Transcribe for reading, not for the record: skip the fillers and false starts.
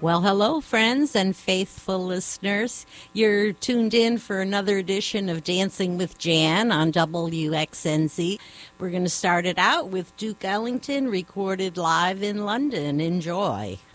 Well, hello, friends and faithful listeners. You're tuned in for another edition of Dancing with Jan on WXNZ. We're going to start it out with Duke Ellington, recorded live in London. Enjoy.